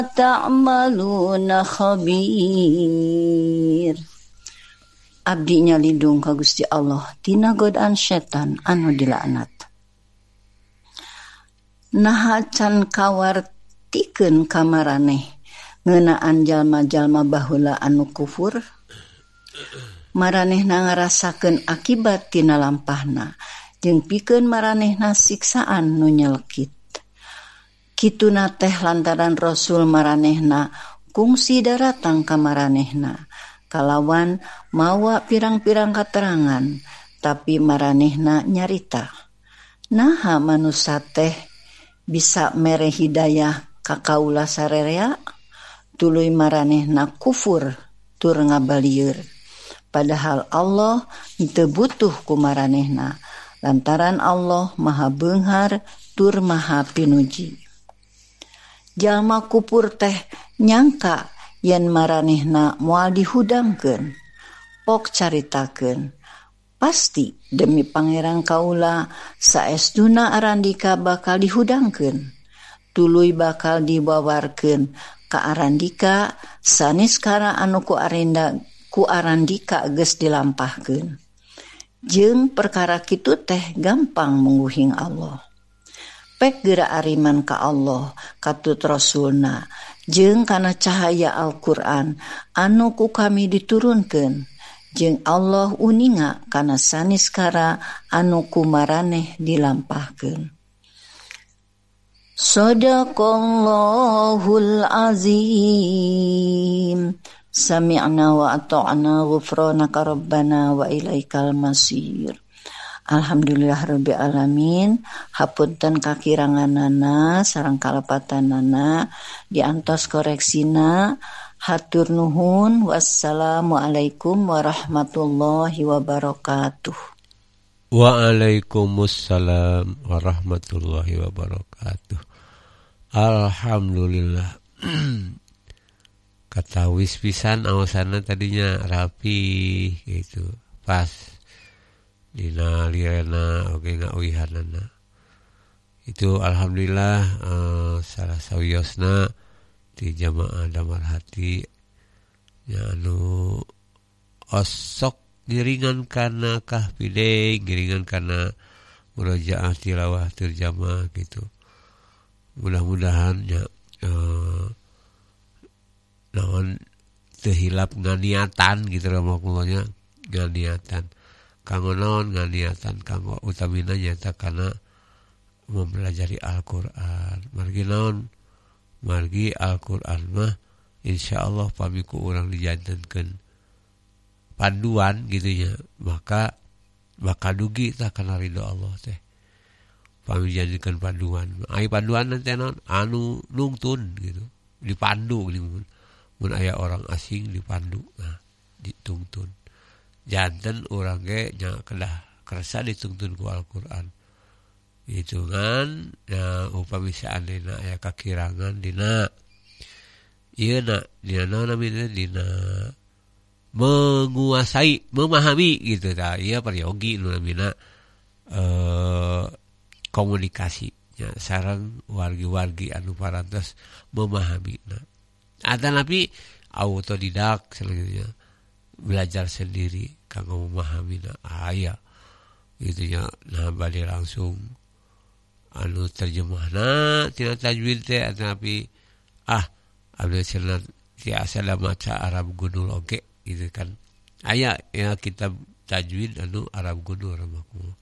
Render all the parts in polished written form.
ta'maluna khabir. Abdi nyalindung ka Gusti Allah tina godaan setan anu dilaknat. Naha can kawartikeun ka maraneh ngeunaan jalma-jalma baheula anu kufur. Maranehna ngarasakeun akibat tina lampahna jeung pikeun maranehna siksaan nu nyelekit. Kituna teh lantaran Rasul maranehna kungsi daratang ka maranehna kalawan mawa pirang-pirang katerangan, tapi maranehna nyarita. Naha manusia teh bisa mere hidayah ka kaula sarerea, tuluy maranehna kufur tur ngabalieur. Padahal Allah teu butuh ku maranehna, lantaran Allah maha beunghar tur maha pinuji. Jalma kufur teh nyangka yen maranehna moal dihudangkeun. Pok caritakeun, pasti demi pangeran kaula saestuna Arandika bakal dihudangkeun. Tuluy bakal dibawarkeun ka Arandika saniskara anu ku Arandika geus dilampahkeun. Jeung perkara kitu teh gampang mungguhing Allah. Pek geura ariman ka Allah katut Rasulna jeung kana cahaya Al-Qur'an anu ku kami diturunkeun, jeung Allah uninga kana saniskara anu ku maraneh dilampahkeun. Shadaqallahul azim. Sami'na wa ata'na ghufranaka rabbana wa ilaikal masir. Alhamdulillahirabbil alamin. Hapunten kakiranganana sareng kalepatanana diantos koreksina. Hatur nuhun. Wassalamualaikum warahmatullahi wabarakatuh. Waalaikumsalam warahmatullahi wabarakatuh. Alhamdulillah. Kata wis pisan awasanna tadinya rapi gitu. Pas dina lirena oge ngauihanana. Itu alhamdulillah salah sawiosna di jamaah damar hati nya anu osok giringan kana kahpide, giringan kana murojaah tilawah terjamah gitu. Mudah-mudahan ya naon teu hilap nganiatan gitu rahmatullah nganiatan. Kanggo naon nganiatan kanggo utamina nyata kana mempelajari Al-Qur'an. Margi naon? Margi Al-Qur'an mah insyaallah pamiku urang dijantenkeun panduan gitu ya, maka bakal dugi tah kana ridho Allah teh. Pami jadikan panduan. Ai panduan nanti naon? Anu nungtun gitu. Dipandu gitu. Mun aya orang asing dipandu, nah ditungtun. Janten urang ge nya kedah kerasa ditungtun ku Al-Qur'an. Itu kan ya upami saandina aya kakirangan dina ieu na dina naon namina dina menguasai, memahami gitu tah. Ieu pariogi nu namina komunikasi nya sareng wargi-wargi anu parantos memahami. Tapi autodidak selanjutnya belajar sendiri kanggo memahami aya gitu nya. Nah bade langsung anu terjemahna tina tajwid teh tapi abdi cenah tiasa da maca Arab Gunul oge gitu kan. Aya ya kitab tajwid anu Arab Gunul ramaku.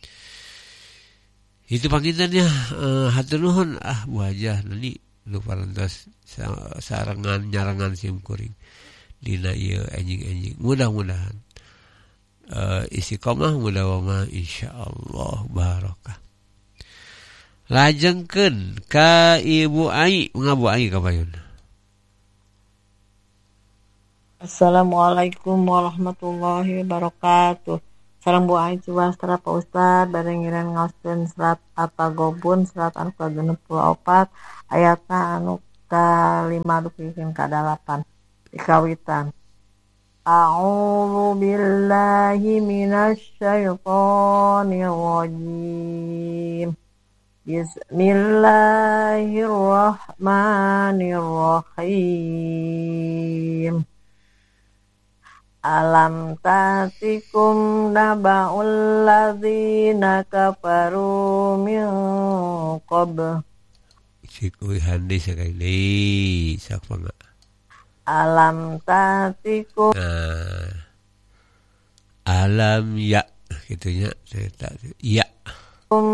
Itu pangintennya hatur nuhun buajah nani nu parantos sarangan nyarangan simkuring dina ieu enjing-enjing. Mudah-mudahan istiqomah mudah-mudahan insyaallah barokah. Lajengkeun ka Ibu Ai, ngabu Ai ka payun. Assalamualaikum warahmatullahi wabarakatuh. Sareng Bu Ai Ciwastra Pak Ustad barengiran ngaoskeun surat At-Taghabun surat anu ke-64 ayatna anu ka-5 dupikeun ka-8 dikawitan. A'udzu billahi minasy syaithanir rajim. Bismillahirrahmanirrahim. Alam tatikum naba'ul ladzina kafaru min qabl. Sikui handi sekali sakpanga. Alam tatikum. Nah, alam ya gitunya saya tak ya